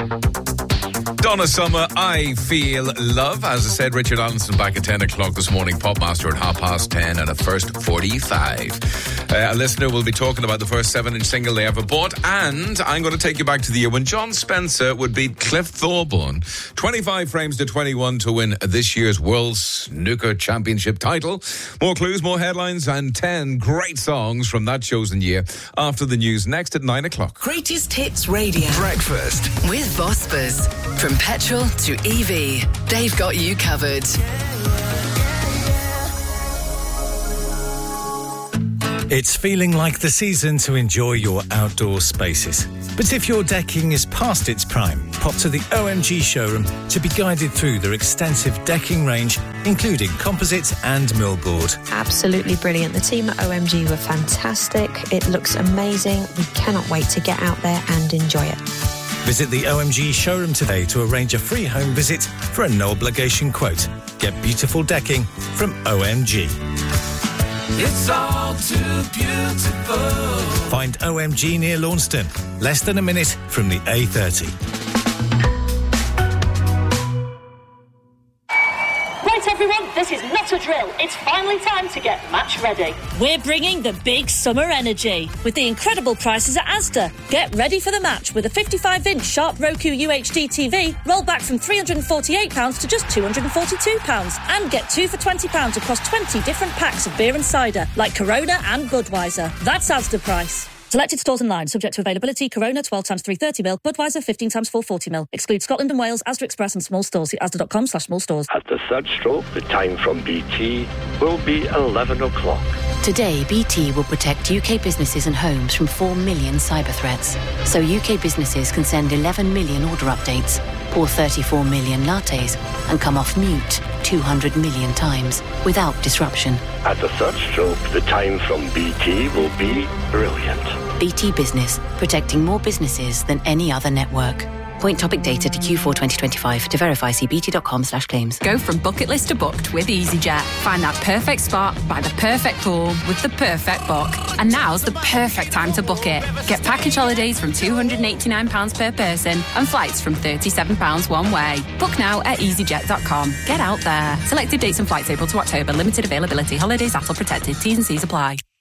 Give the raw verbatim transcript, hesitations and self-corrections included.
Donna Summer, I Feel Love. As I said, Richard Allenson back at ten o'clock this morning. Popmaster at half past ten and at first forty-five. Uh, a listener will be talking about the first seven-inch single they ever bought, and I'm going to take you back to the year when John Spencer would beat Cliff Thorburn twenty-five frames to twenty-one to win this year's World Snooker Championship title. More clues, more headlines, and ten great songs from that chosen year after the news next at nine o'clock. Greatest Hits Radio. Breakfast with Vospers. From petrol to E V, they've got you covered. It's feeling like the season to enjoy your outdoor spaces. But if your decking is past its prime, pop to the O M G showroom to be guided through their extensive decking range, including composite and millboard. Absolutely brilliant. The team at O M G were fantastic. It looks amazing. We cannot wait to get out there and enjoy it. Visit the O M G showroom today to arrange a free home visit for a no-obligation quote. Get beautiful decking from O M G. It's all too beautiful. Find O M G near Launceston, less than a minute from the A thirty. Right, everyone, this is not a drill. It's finally time to get match ready. We're bringing the big summer energy with the incredible prices at Asda. Get ready for the match with a fifty-five inch Sharp Roku U H D T V rolled back from three hundred forty-eight pounds to just two hundred forty-two pounds. And get two for twenty pounds across twenty different packs of beer and cider like Corona and Budweiser. That's Asda price. Selected stores online, subject to availability. Corona twelve times three hundred thirty milliliters, Budweiser fifteen times four hundred forty milliliters. Exclude Scotland and Wales, Asda Express and small stores. See asda.com slash small stores. At the third stroke, the time from B T will be eleven o'clock. Today, B T will protect U K businesses and homes from four million cyber threats. So U K businesses can send eleven million order updates, pour thirty-four million lattes, and come off mute two hundred million times without disruption. At the third stroke, the time from B T will be brilliant. B T Business, protecting more businesses than any other network. Point topic data to Q four twenty twenty-five. To verify, see bt.com slash claims. Go from bucket list to booked with EasyJet. Find that perfect spot by the perfect pool with the perfect book. And now's the perfect time to book it. Get package holidays from two hundred eighty-nine pounds per person and flights from thirty-seven pounds one way. Book now at easyjet dot com. Get out there. Selected dates and flights April to October. Limited availability. Holidays A T L protected. T's and C's apply.